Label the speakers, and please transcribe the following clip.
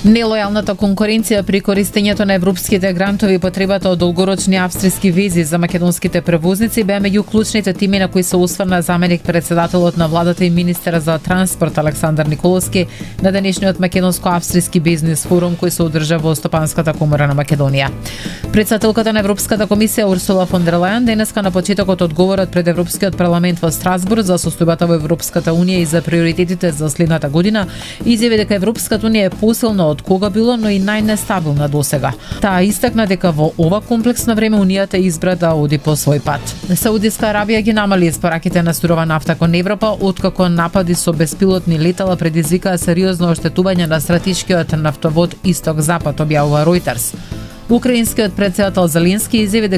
Speaker 1: Нелојалната конкуренција при користењето на европските грантови и потребата од долгорочни австриски вези за македонските превозници беа меѓу клучните теми на кои се осврна заменик председателот на владата и министер за транспорт Александар Николовски на денешниот македонско-австриски бизнис форум кој се одржа во Стопанската комора на Македонија. Председателката на Европската комисија Урсула фон дер Лајен денеска на почетокот од говорот пред Европскиот парламент во Страсбург за состојбата во Европската унија и за приоритетите за следната година изјави дека Европската унија е посилна од кога било, но и најнестабилна досега. Таа истакна дека во ова комплексно време унијата избра да оди по свој пат. Саудиска Арабија ги намали испораките на сурова нафта кон Европа откако напади со беспилотни летала предизвикаа сериозно оштетување на стратешкиот нафтовод Исток-Запад, објавува Reuters. Украинскиот претседател Зеленски изјави